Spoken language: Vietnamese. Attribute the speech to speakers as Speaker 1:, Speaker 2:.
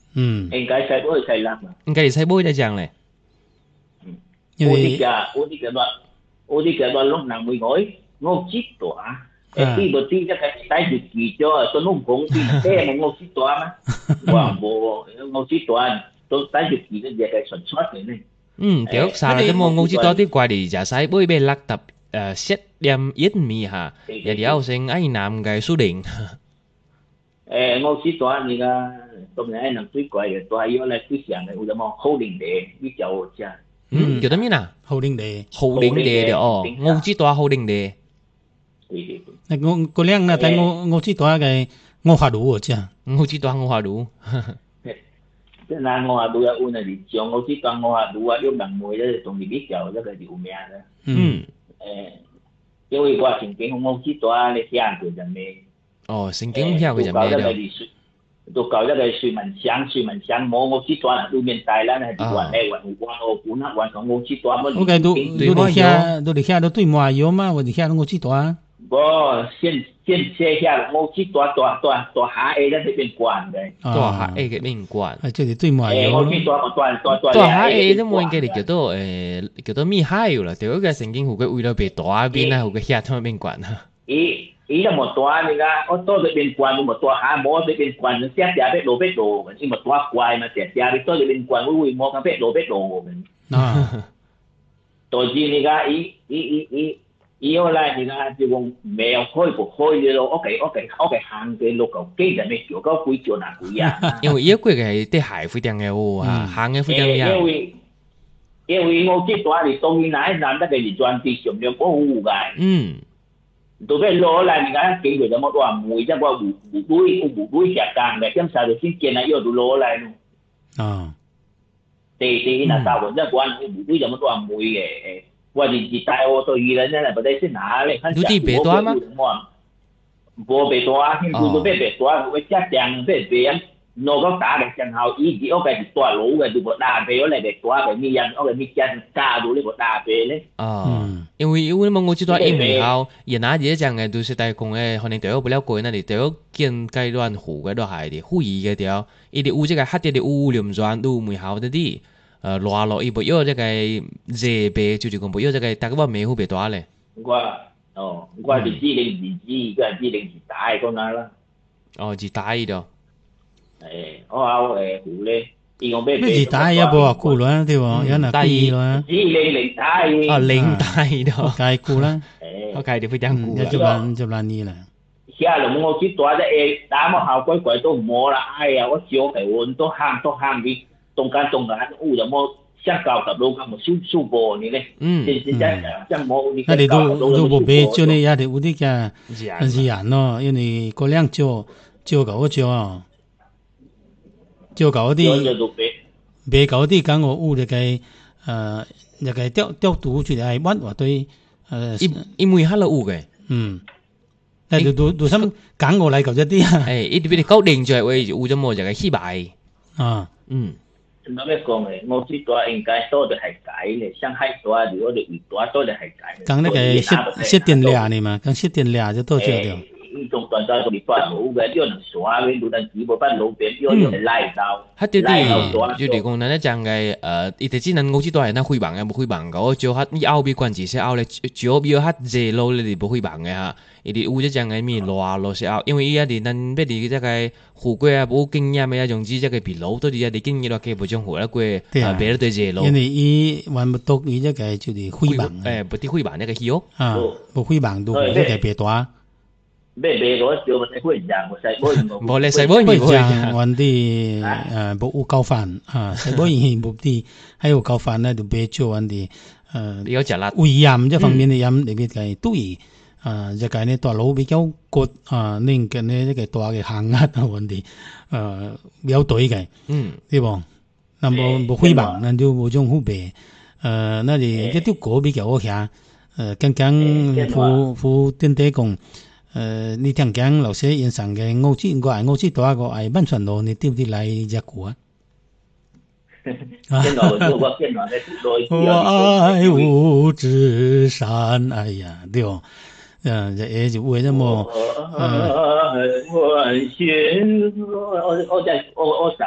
Speaker 1: 應該使杯使粒啊。
Speaker 2: 應該使杯在講咧。
Speaker 1: 我啲嘅話lúc nào mới nói ngô chít tỏa khi bữa tí cái tay được gì cho tôi nung cũng đi thế mà ngô chít tỏa mà hoàng bộ ngô chít tỏa tôi tay được gì cái cái sản xuất này
Speaker 2: tiểu sao cái môn ngô chít tỏa tí qua đi giả sai bơi bên lạc tập xét đem yết mì hả giờ đi ao sinh anh làm cái số định
Speaker 1: ngô chít tỏa thì là tôi nói anh làm túi quậy tỏa yếu là túi xẻng này udah mau holding để biết chầu cha
Speaker 2: kiểu tấm như nào
Speaker 3: holding đề
Speaker 2: de ngô chí toa holding de
Speaker 3: cô liang là tại ngô chí toa cái ngô hòa đủ chứ
Speaker 2: ngô chí toa ngô hòa đủ
Speaker 1: cái là ngô hòa đủ là u này đi chọn ngô chí toa ngô hòa đủ là điều bằng mùi đó tụi mình biết chầu đó cái điều mẹ đó因為我曾經ngô chí toa咧聽過陣咩
Speaker 2: 曾經聽過陣咩的
Speaker 1: 都搞一個水文鄉冇ngô chí toa là對面大啦係玩咧玩我本來玩ngô chí toa乜
Speaker 3: ？OK，都嚟下都對麻油嘛，我哋下ngô chí toa。
Speaker 1: 先寫下ngô chí toa大下 A 咧邊關嘅。
Speaker 2: 大下 A 嘅邊關。
Speaker 3: 即係對麻油。
Speaker 1: ngô chí toa
Speaker 2: 大下 A 都冇應該嚟叫做咪海啦，對嗰個聖經湖嘅為咗被大邊啦，湖嘅下頭邊關啊。
Speaker 1: ý là một toa này ra ô tô về bên quan một toa há mỏ về bên quan nó xét giá biết đồ nhưng mà toa quay mà xét giá đi tôi về bên quan với mỏ cái biết đồ mình tôi gì này ra ý ở lại thì ra thì con mèo khôi rồi ok hàng cái lô cầu cây là mấy kiểu có quý chỗ nào quý à
Speaker 2: 因為個係啲鞋非常嘅喎嚇，行嘅非常嘅。
Speaker 1: 因為我知多你當然係難得嘅你賺啲上面保護嘅。tôi biết lo là những cái kỹ thuật một đoạn mùi chắc qua bụi đuôi chặt càng để chăm sao được xin tiền này yêu tôi lo lại luôn thì là sao cũng chắc quan bụi đuôi một đoạn mùi cái qua thì tại ô tôi nghĩ là bữa đây xin hả lên
Speaker 2: chú đi bể toa mà
Speaker 1: vô bể toa nhưng tôi biết bể toa tôi chắc chắn bể nó có cả được chẳng hào ý chỉ có cái toa lũ cái từ một đà về lại bể toa cái mi dân cái mi chân ca đủ lên một đà về đấy
Speaker 2: 因為我知道一美好，而那嘢講嘅都是大公嘅，可能對我不了解那裡對我見階段湖嘅都係啲湖意嘅條，一啲烏即係黑啲烏黏狀都美好啲啲，落落一部有即係熱白就講部有即係大家話美好別多咧。
Speaker 1: 我係2002個2002大嗰陣啦。
Speaker 2: 二大度。
Speaker 1: 我湖咧。
Speaker 3: 咩大一部啊，酷啦，對喎，有嗱低啦。
Speaker 1: 零大。
Speaker 2: 零大度。
Speaker 3: 介酷啦。
Speaker 2: 我介條非常酷。
Speaker 3: 就爛呢啦。
Speaker 1: 下嚟我知道咧，打乜效鬼都冇啦。哎呀，我照係換都慳啲，中間有冇相交十路咁冇收波呢咧？真冇呢。
Speaker 3: 那你都冇俾招呢？有啲有啲嘅人咯，因為個量招狗招啊。照舊啲，別舊啲講我烏就係雕讀出嚟係乜話對
Speaker 2: 因為係烏嘅，
Speaker 3: 但係讀什麼講我嚟舊一啲啊？
Speaker 2: 呢啲俾你搞定咗為烏咗麼就係失敗
Speaker 1: 啊，咁樣講嘅，我知道應該多啲係解嘅，上海多如果你多啲係解。
Speaker 3: 講那個失電量呢嘛，講失電量就多咗掉。
Speaker 1: 中段在嗰啲翻路嘅，啲人耍嘅，路燈只部翻路邊，啲人拉到。
Speaker 2: 佢哋就嚟講咧，講嘅一直只能我知道係那開bằng嘅，冇開bằng嘅，我做黑呢拗邊關字先拗咧，做邊黑借路咧，冇開bằng嘅嚇。一啲烏只講嘅咩路先拗，因為依家啲人俾你即係湖歸啊，冇經驗嘅，總之即係別路，都係啲經驗落嘅，冇將湖一歸別對借路。
Speaker 3: 因為伊還冇讀伊即係就係開bằng，
Speaker 2: 冇啲開bằng一個戲屋
Speaker 3: 啊，冇開bằng都即係別多。
Speaker 1: 咩攞少咪使杯人我使杯
Speaker 2: 冇你使杯唔會
Speaker 3: 揾啲冇烏膠飯啊，使杯冇啲喺烏膠飯咧就俾咗揾啲
Speaker 2: 有隻辣
Speaker 3: 胃炎這方面嘅炎裏邊嘅對就係呢大佬比較骨另嘅呢一個大嘅行壓揾啲比較對嘅對噃，那冇開bằng那就冇種好白那你一條果比較好下剛剛副電台講你聽講老師現場嘅我知道個係溫順路，你丟啲嚟隻股啊？我愛無知山，哎呀，對哦，就為咗麼？
Speaker 1: 我